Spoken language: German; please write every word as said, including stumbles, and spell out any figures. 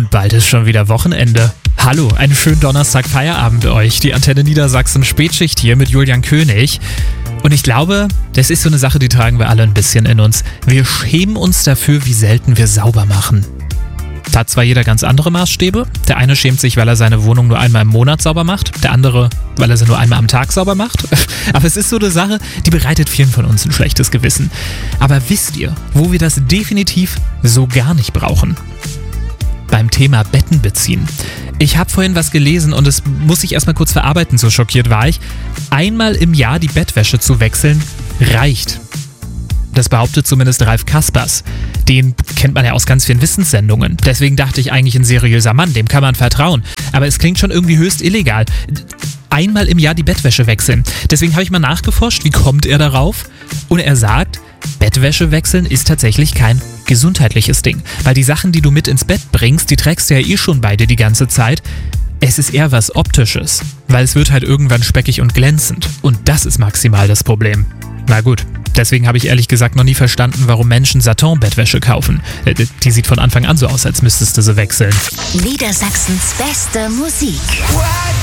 Und bald ist schon wieder Wochenende. Hallo, einen schönen Donnerstag-Feierabend euch. Die Antenne Niedersachsen Spätschicht hier mit Julian König. Und ich glaube, das ist so eine Sache, die tragen wir alle ein bisschen in uns. Wir schämen uns dafür, wie selten wir sauber machen. Da hat zwar jeder ganz andere Maßstäbe. Der eine schämt sich, weil er seine Wohnung nur einmal im Monat sauber macht. Der andere, weil er sie nur einmal am Tag sauber macht. Aber es ist so eine Sache, die bereitet vielen von uns ein schlechtes Gewissen. Aber wisst ihr, wo wir das definitiv so gar nicht brauchen? Beim Thema Betten beziehen. Ich habe vorhin was gelesen und es muss ich erstmal kurz verarbeiten, so schockiert war ich. Einmal im Jahr die Bettwäsche zu wechseln, reicht. Das behauptet zumindest Ralf Kaspers. Den kennt man ja aus ganz vielen Wissenssendungen. Deswegen dachte ich eigentlich, ein seriöser Mann, dem kann man vertrauen. Aber es klingt schon irgendwie höchst illegal. Einmal im Jahr die Bettwäsche wechseln. Deswegen habe ich mal nachgeforscht, wie kommt er darauf? Und er sagt, Bettwäsche wechseln ist tatsächlich kein gesundheitliches Ding. Weil die Sachen, die du mit ins Bett bringst, die trägst du ja eh schon beide die ganze Zeit. Es ist eher was Optisches. Weil es wird halt irgendwann speckig und glänzend. Und das ist maximal das Problem. Na gut. Deswegen habe ich ehrlich gesagt noch nie verstanden, warum Menschen Satin-Bettwäsche kaufen. Die sieht von Anfang an so aus, als müsstest du sie wechseln. Niedersachsens beste Musik.